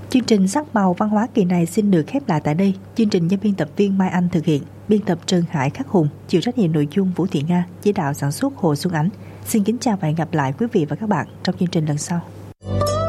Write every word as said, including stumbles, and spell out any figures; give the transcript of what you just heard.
Chương trình Sắc màu văn hóa kỳ này xin được khép lại tại đây. Chương trình do biên tập viên Mai Anh thực hiện, biên tập Trần Hải Khắc Hùng, chịu trách nhiệm nội dung Vũ Thị Nga, chỉ đạo sản xuất Hồ Xuân Ánh. Xin kính chào và hẹn gặp lại quý vị và các bạn trong chương trình lần sau.